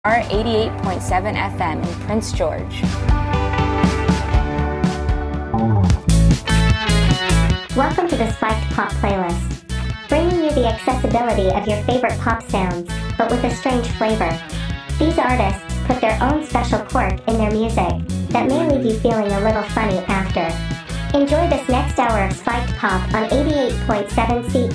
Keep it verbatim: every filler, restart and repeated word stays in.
R eighty-eight point seven F M in Prince George. Welcome to the Spiked Pop playlist, bringing you the accessibility of your favorite pop sounds, but with a strange flavor. These artists put their own special quirk in their music that may leave you feeling a little funny after. Enjoy this next hour of Spiked Pop on eighty-eight point seven C